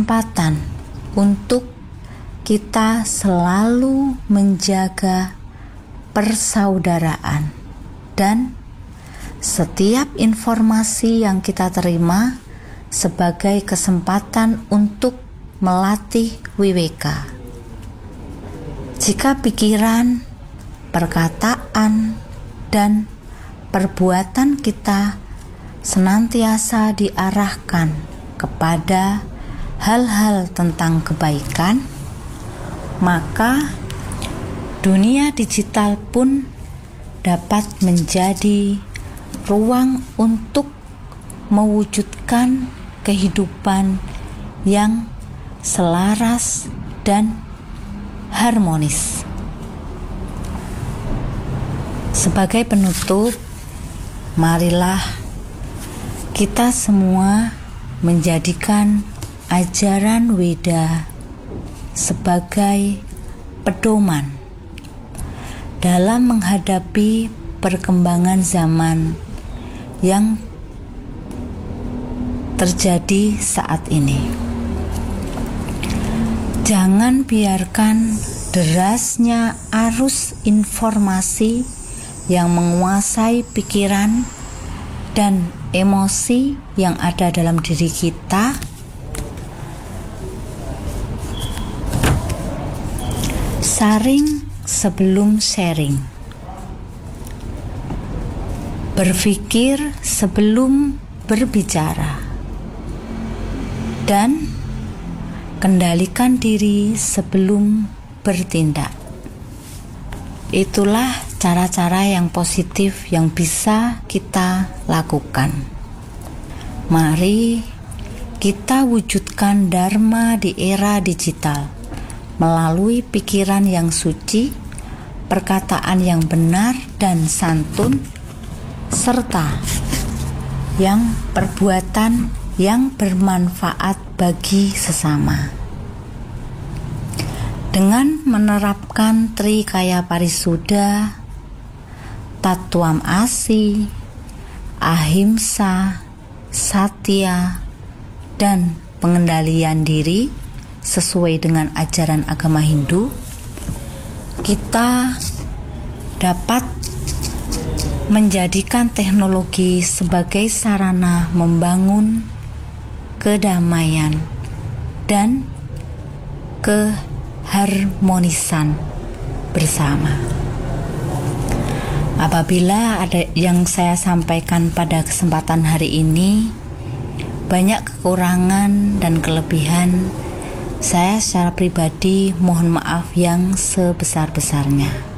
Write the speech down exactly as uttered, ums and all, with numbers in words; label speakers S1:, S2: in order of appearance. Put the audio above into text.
S1: kesempatan untuk kita selalu menjaga persaudaraan, dan setiap informasi yang kita terima sebagai kesempatan untuk melatih W W K. Jika pikiran, perkataan, dan perbuatan kita senantiasa diarahkan kepada hal-hal tentang kebaikan, maka dunia digital pun dapat menjadi ruang untuk mewujudkan kehidupan yang selaras dan harmonis. Sebagai penutup, marilah kita semua menjadikan ajaran Weda sebagai pedoman dalam menghadapi perkembangan zaman yang terjadi saat ini. Jangan biarkan derasnya arus informasi yang menguasai pikiran dan emosi yang ada dalam diri kita saring sebelum sharing, berpikir sebelum berbicara, dan kendalikan diri sebelum bertindak. Itulah cara-cara yang positif yang bisa kita lakukan. Mari kita wujudkan Dharma di era digital melalui pikiran yang suci, perkataan yang benar dan santun, serta yang perbuatan yang bermanfaat bagi sesama. Dengan menerapkan Trikaya Parisuddha, Tattwam Asi, Ahimsa, Satya, dan pengendalian diri sesuai dengan ajaran agama Hindu, kita dapat menjadikan teknologi sebagai sarana membangun kedamaian dan keharmonisan bersama. Apabila ada yang saya sampaikan pada kesempatan hari ini banyak kekurangan dan kelebihan, saya secara pribadi mohon maaf yang sebesar-besarnya.